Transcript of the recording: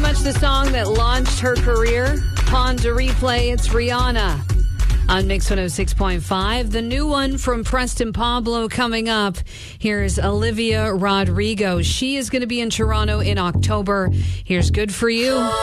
much the song that launched her career. Pond to replay, it's Rihanna on Mix 106.5. The new one from Preston Pablo coming up. Here's Olivia Rodrigo. She is going to be in Toronto in October. Here's Good For You.